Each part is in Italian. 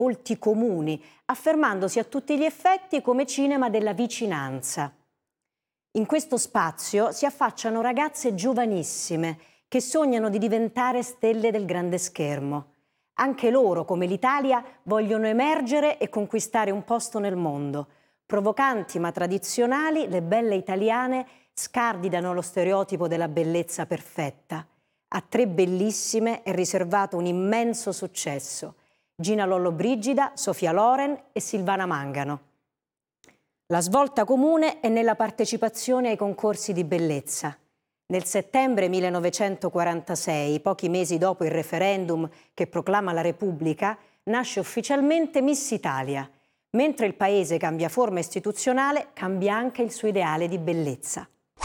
volti comuni, affermandosi a tutti gli effetti come cinema della vicinanza. In questo spazio si affacciano ragazze giovanissime che sognano di diventare stelle del grande schermo. Anche loro, come l'Italia, vogliono emergere e conquistare un posto nel mondo. Provocanti ma tradizionali, le belle italiane scardinano lo stereotipo della bellezza perfetta. A 3 bellissime è riservato un immenso successo: Gina Lollobrigida, Sofia Loren e Silvana Mangano. La svolta comune è nella partecipazione ai concorsi di bellezza. Nel settembre 1946, pochi mesi dopo il referendum che proclama la Repubblica, nasce ufficialmente Miss Italia. Mentre il paese cambia forma istituzionale, cambia anche il suo ideale di bellezza.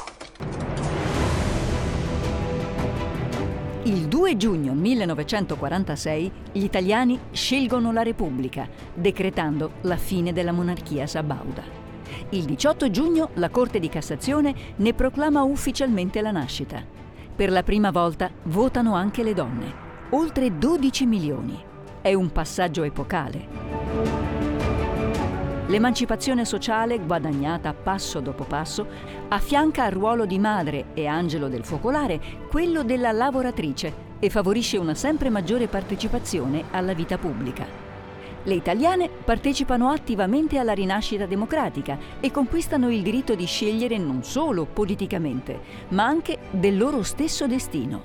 Il 2 giugno 1946 gli italiani scelgono la Repubblica, decretando la fine della monarchia sabauda. Il 18 giugno la Corte di Cassazione ne proclama ufficialmente la nascita. Per la prima volta votano anche le donne, oltre 12 milioni. È un passaggio epocale. L'emancipazione sociale, guadagnata passo dopo passo, affianca al ruolo di madre e angelo del focolare quello della lavoratrice e favorisce una sempre maggiore partecipazione alla vita pubblica. Le italiane partecipano attivamente alla rinascita democratica e conquistano il diritto di scegliere non solo politicamente, ma anche del loro stesso destino.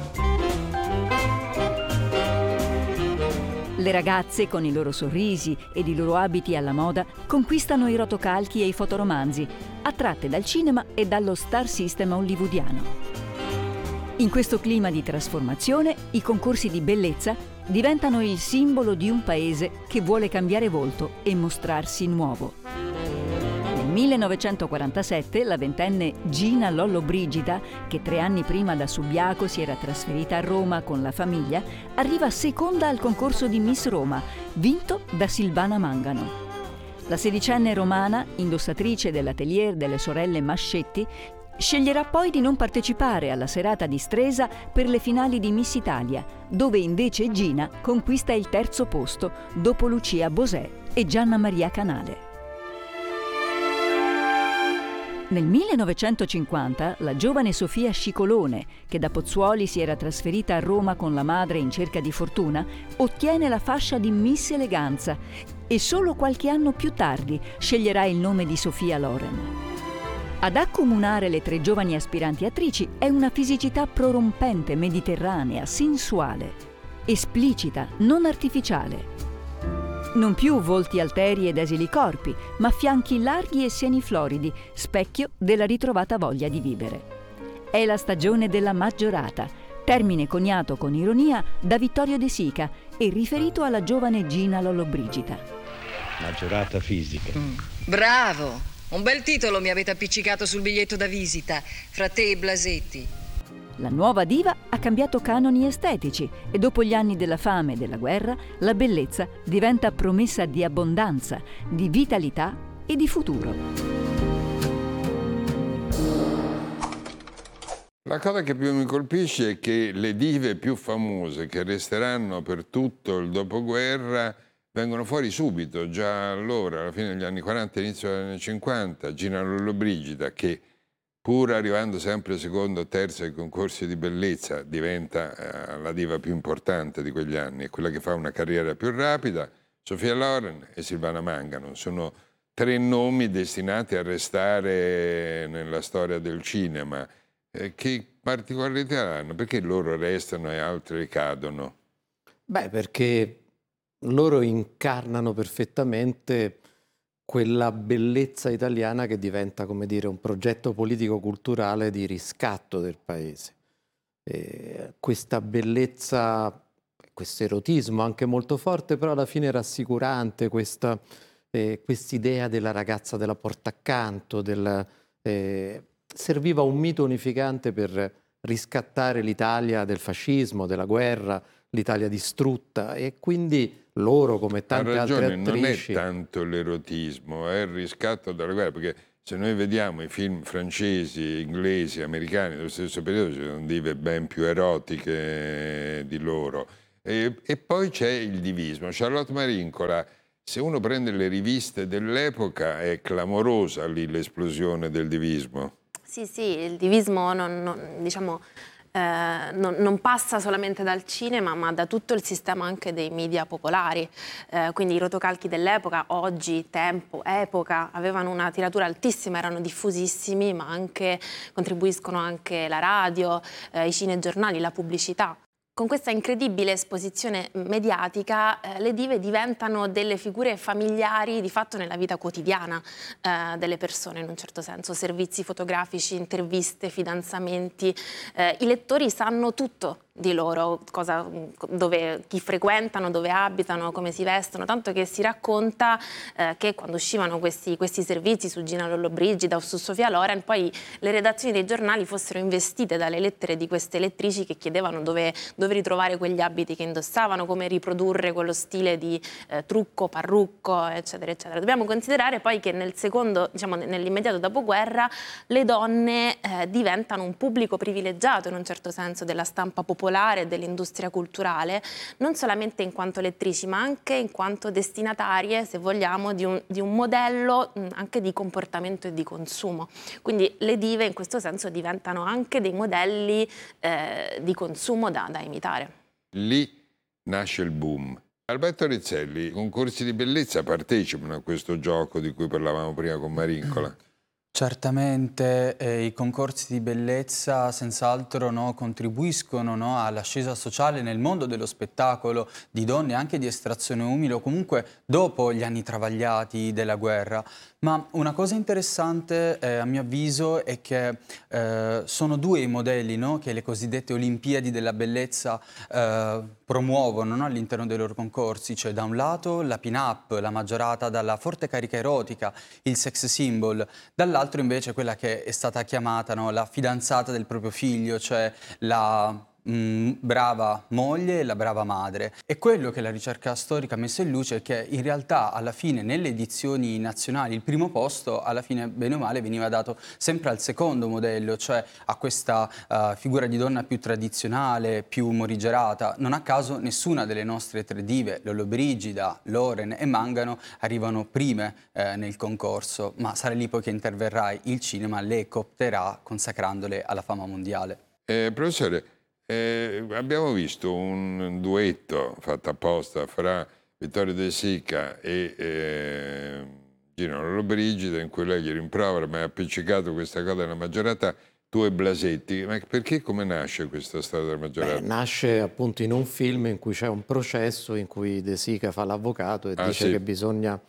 Le ragazze, con i loro sorrisi ed i loro abiti alla moda, conquistano i rotocalchi e i fotoromanzi, attratte dal cinema e dallo star system hollywoodiano. In questo clima di trasformazione, i concorsi di bellezza diventano il simbolo di un paese che vuole cambiare volto e mostrarsi nuovo. Nel 1947 la ventenne Gina Lollobrigida, che 3 anni prima da Subiaco si era trasferita a Roma con la famiglia, arriva seconda al concorso di Miss Roma, vinto da Silvana Mangano. La sedicenne romana, indossatrice dell'atelier delle sorelle Mascetti, sceglierà poi di non partecipare alla serata di Stresa per le finali di Miss Italia, dove invece Gina conquista il 3° posto dopo Lucia Bosè e Gianna Maria Canale. Nel 1950 la giovane Sofia Scicolone, che da Pozzuoli si era trasferita a Roma con la madre in cerca di fortuna, ottiene la fascia di Miss Eleganza e solo qualche anno più tardi sceglierà il nome di Sofia Loren. Ad accomunare le 3 giovani aspiranti attrici è una fisicità prorompente, mediterranea, sensuale, esplicita, non artificiale. Non più volti alteri ed esili corpi, ma fianchi larghi e seni floridi, specchio della ritrovata voglia di vivere. È la stagione della maggiorata, termine coniato con ironia da Vittorio De Sica e riferito alla giovane Gina Lollobrigida. Maggiorata fisica. Bravo! Un bel titolo mi avete appiccicato sul biglietto da visita, fra te e Blasetti. La nuova diva ha cambiato canoni estetici e dopo gli anni della fame e della guerra, la bellezza diventa promessa di abbondanza, di vitalità e di futuro. La cosa che più mi colpisce è che le dive più famose, che resteranno per tutto il dopoguerra, vengono fuori subito, già allora, alla fine degli anni 40, inizio degli anni 50, Gina Lollobrigida, che pur arrivando sempre secondo o terza ai concorsi di bellezza, diventa la diva più importante di quegli anni, è quella che fa una carriera più rapida, Sofia Loren e Silvana Mangano. Sono 3 nomi destinati a restare nella storia del cinema. Che particolarità hanno? Perché loro restano e altri cadono? Beh, perché loro incarnano perfettamente quella bellezza italiana che diventa, come dire, un progetto politico-culturale di riscatto del paese. Questa bellezza, questo erotismo anche molto forte, però alla fine rassicurante, quest'idea della ragazza della porta accanto, serviva un mito unificante per riscattare l'Italia del fascismo, della guerra, l'Italia distrutta, e quindi loro, come tante altre attrici... Non è tanto l'erotismo, è il riscatto dalla guerra, perché se noi vediamo i film francesi, inglesi, americani dello stesso periodo, ci sono dive ben più erotiche di loro. E poi c'è il divismo. Charlotte Marincola, se uno prende le riviste dell'epoca, è clamorosa lì l'esplosione del divismo. Sì, il divismo diciamo, non passa solamente dal cinema, ma da tutto il sistema anche dei media popolari. Quindi i rotocalchi dell'epoca, oggi, tempo, epoca, avevano una tiratura altissima, erano diffusissimi, ma contribuiscono anche la radio, i cinegiornali, la pubblicità. Con questa incredibile esposizione mediatica, le dive diventano delle figure familiari di fatto nella vita quotidiana delle persone, in un certo senso. Servizi fotografici, interviste, fidanzamenti. I lettori sanno tutto di loro, chi frequentano, dove abitano, come si vestono, tanto che si racconta che quando uscivano questi servizi su Gina Lollobrigida o su Sofia Loren, poi le redazioni dei giornali fossero investite dalle lettere di queste lettrici che chiedevano dove ritrovare quegli abiti che indossavano, come riprodurre quello stile di trucco, parrucco, eccetera, eccetera. Dobbiamo considerare poi che nell'immediato dopoguerra le donne diventano un pubblico privilegiato in un certo senso della stampa popolare, dell'industria culturale, non solamente in quanto lettrici, ma anche in quanto destinatarie, se vogliamo, di un modello anche di comportamento e di consumo. Quindi le dive in questo senso diventano anche dei modelli di consumo da imitare. Lì nasce il boom. Alberto Rizzelli, i concorsi di bellezza partecipano a questo gioco di cui parlavamo prima con Marincola? Certamente i concorsi di bellezza senz'altro contribuiscono all'ascesa sociale nel mondo dello spettacolo di donne anche di estrazione umile o comunque dopo gli anni travagliati della guerra. Ma una cosa interessante a mio avviso è che sono due i modelli che le cosiddette Olimpiadi della bellezza promuovono all'interno dei loro concorsi, cioè da un lato la pin-up, la maggiorata dalla forte carica erotica, il sex symbol, dall'altro invece quella che è stata chiamata la fidanzata del proprio figlio, cioè la brava moglie e la brava madre. E quello che la ricerca storica ha messo in luce è che in realtà alla fine nelle edizioni nazionali il primo posto alla fine bene o male veniva dato sempre al secondo modello, cioè a questa figura di donna più tradizionale, più morigerata. Non a caso nessuna delle nostre tre dive, Lollobrigida, Loren e Mangano, arrivano prime nel concorso, ma sarà lì poi che interverrà il cinema, le coopterà consacrandole alla fama mondiale. Professore, abbiamo visto un duetto fatto apposta fra Vittorio De Sica e Gina Lollobrigida, in cui lei gli rimprovera, ma ha appiccicato questa cosa della maggiorata, tu e Blasetti. Ma perché, come nasce questa storia della maggiorata? Nasce appunto in un film in cui c'è un processo in cui De Sica fa l'avvocato e dice che bisogna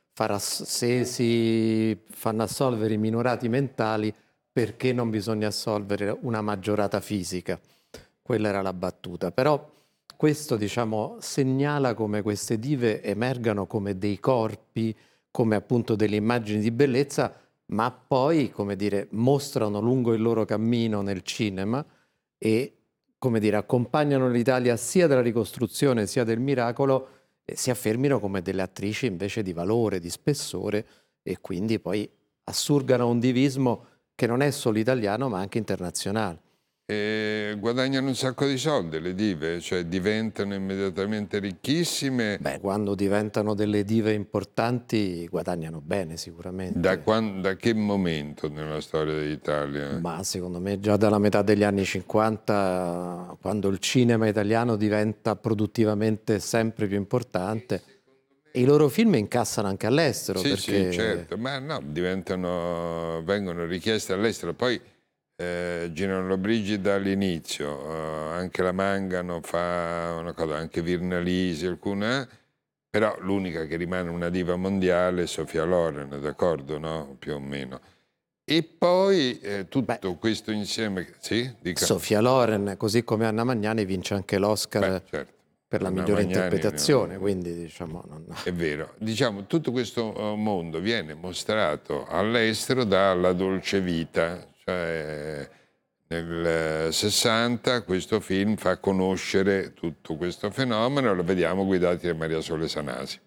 se si fanno assolvere i minorati mentali, perché non bisogna assolvere una maggiorata fisica. Quella era la battuta, però questo segnala come queste dive emergano come dei corpi, come appunto delle immagini di bellezza, ma poi, mostrano lungo il loro cammino nel cinema e, accompagnano l'Italia sia della ricostruzione sia del miracolo e si affermino come delle attrici invece di valore, di spessore e quindi poi assurgano a un divismo che non è solo italiano ma anche internazionale. Guadagnano un sacco di soldi le dive, cioè diventano immediatamente ricchissime. Quando diventano delle dive importanti guadagnano bene sicuramente. Da che momento nella storia d'Italia? Ma secondo me già dalla metà degli anni 50, quando il cinema italiano diventa produttivamente sempre più importante. E i loro film incassano anche all'estero. Sì, perché... sì, certo, ma no, vengono richiesti all'estero. Poi Gina Lollobrigida all'inizio, anche la Mangano fa una cosa, anche Virnalisi, alcune, però l'unica che rimane una diva mondiale è Sofia Loren, d'accordo, no? Più o meno. E poi tutto questo insieme... Sì? Dica. Sofia Loren, così come Anna Magnani, vince anche l'Oscar certo. Per la migliore interpretazione, quindi È vero, tutto questo mondo viene mostrato all'estero dalla Dolce Vita, cioè nel 60 questo film fa conoscere tutto questo fenomeno, lo vediamo guidati da Maria Sole Sanasi.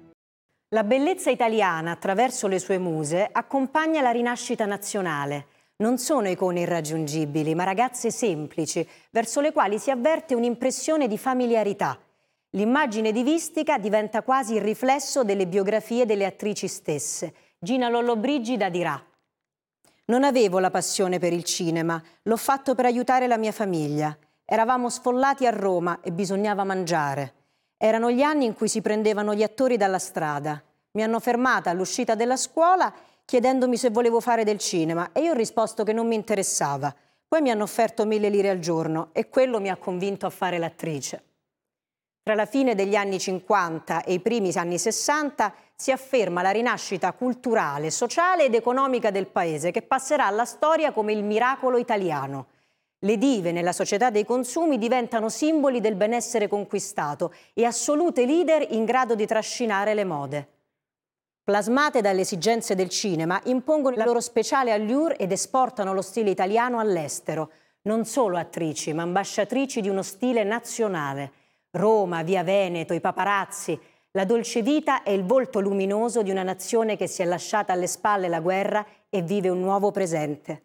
La bellezza italiana, attraverso le sue muse, accompagna la rinascita nazionale. Non sono icone irraggiungibili, ma ragazze semplici, verso le quali si avverte un'impressione di familiarità. L'immagine divistica diventa quasi il riflesso delle biografie delle attrici stesse. Gina Lollobrigida dirà: «Non avevo la passione per il cinema, l'ho fatto per aiutare la mia famiglia. Eravamo sfollati a Roma e bisognava mangiare. Erano gli anni in cui si prendevano gli attori dalla strada. Mi hanno fermata all'uscita della scuola chiedendomi se volevo fare del cinema e io ho risposto che non mi interessava. Poi mi hanno offerto 1.000 lire al giorno e quello mi ha convinto a fare l'attrice». Tra la fine degli anni 50 e i primi anni 60 si afferma la rinascita culturale, sociale ed economica del paese, che passerà alla storia come il miracolo italiano. Le dive nella società dei consumi diventano simboli del benessere conquistato e assolute leader in grado di trascinare le mode. Plasmate dalle esigenze del cinema, impongono la loro speciale allure ed esportano lo stile italiano all'estero. Non solo attrici, ma ambasciatrici di uno stile nazionale. Roma, Via Veneto, i paparazzi. La dolce vita è il volto luminoso di una nazione che si è lasciata alle spalle la guerra e vive un nuovo presente.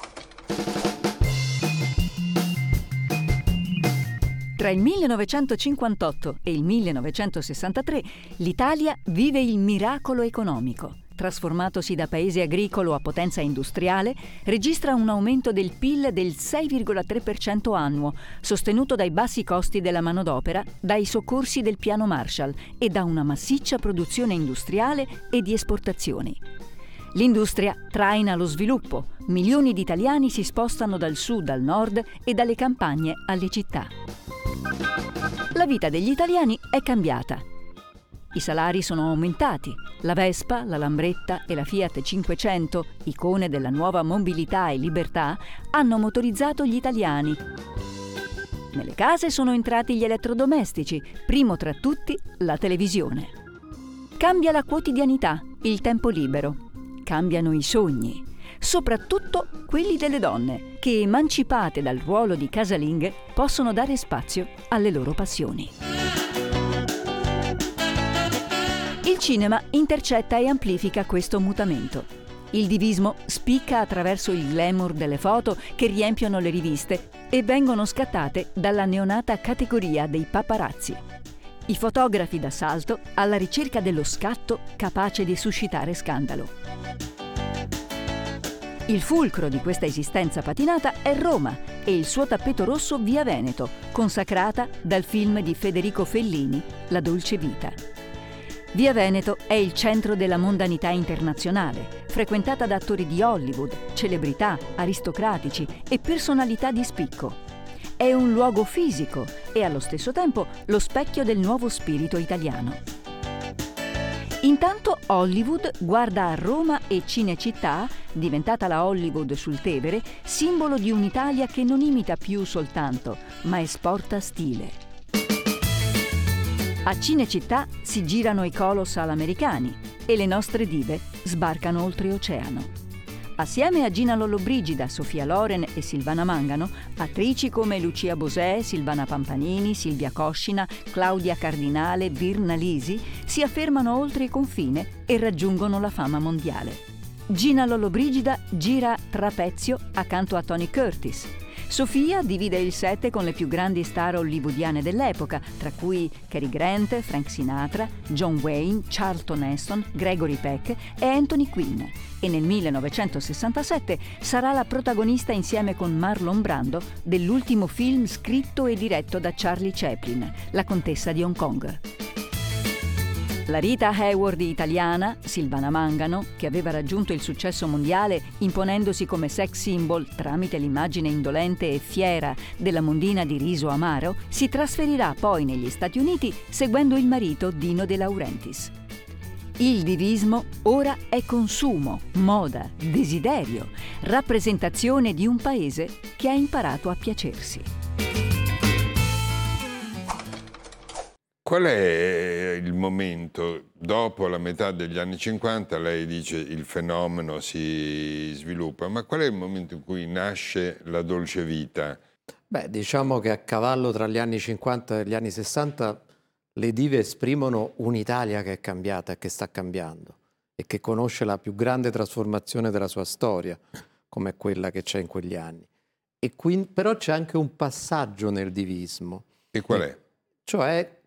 Tra il 1958 e il 1963 l'Italia vive il miracolo economico. Trasformatosi da paese agricolo a potenza industriale, registra un aumento del PIL del 6,3% annuo, sostenuto dai bassi costi della manodopera, dai soccorsi del piano Marshall e da una massiccia produzione industriale e di esportazioni. L'industria traina lo sviluppo. Milioni di italiani si spostano dal sud al nord e dalle campagne alle città. La vita degli italiani è cambiata. I salari sono aumentati. La Vespa, la Lambretta e la Fiat 500, icone della nuova mobilità e libertà, hanno motorizzato gli italiani. Nelle case sono entrati gli elettrodomestici, primo tra tutti la televisione. Cambia la quotidianità, il tempo libero. Cambiano i sogni, soprattutto quelli delle donne, che emancipate dal ruolo di casalinghe possono dare spazio alle loro passioni. Il cinema intercetta e amplifica questo mutamento. Il divismo spicca attraverso il glamour delle foto che riempiono le riviste e vengono scattate dalla neonata categoria dei paparazzi. I fotografi d'assalto alla ricerca dello scatto capace di suscitare scandalo. Il fulcro di questa esistenza patinata è Roma e il suo tappeto rosso Via Veneto, consacrata dal film di Federico Fellini, La dolce vita. Via Veneto è il centro della mondanità internazionale, frequentata da attori di Hollywood, celebrità, aristocratici e personalità di spicco. È un luogo fisico e allo stesso tempo lo specchio del nuovo spirito italiano. Intanto Hollywood guarda a Roma e Cinecittà, diventata la Hollywood sul Tevere, simbolo di un'Italia che non imita più soltanto, ma esporta stile. A Cinecittà si girano i colossal americani e le nostre dive sbarcano oltreoceano. Assieme a Gina Lollobrigida, Sofia Loren e Silvana Mangano, attrici come Lucia Bosè, Silvana Pampanini, Silvia Coscina, Claudia Cardinale, Virna Lisi si affermano oltre il confine e raggiungono la fama mondiale. Gina Lollobrigida gira Trapezio accanto a Tony Curtis. Sofia divide il set con le più grandi star hollywoodiane dell'epoca, tra cui Cary Grant, Frank Sinatra, John Wayne, Charlton Heston, Gregory Peck e Anthony Quinn. E nel 1967 sarà la protagonista insieme con Marlon Brando dell'ultimo film scritto e diretto da Charlie Chaplin, La contessa di Hong Kong. La Rita Hayworth italiana, Silvana Mangano, che aveva raggiunto il successo mondiale imponendosi come sex symbol tramite l'immagine indolente e fiera della mondina di riso amaro, si trasferirà poi negli Stati Uniti seguendo il marito Dino De Laurentiis. Il divismo ora è consumo, moda, desiderio, rappresentazione di un paese che ha imparato a piacersi. Qual è il momento, dopo la metà degli anni 50, lei dice il fenomeno si sviluppa, ma qual è il momento in cui nasce la dolce vita? Beh, diciamo che a cavallo tra gli anni 50 e gli anni 60 le dive esprimono un'Italia che è cambiata e che sta cambiando e che conosce la più grande trasformazione della sua storia. come quella che c'è in quegli anni. Però c'è anche un passaggio nel divismo. E qual è? Cioè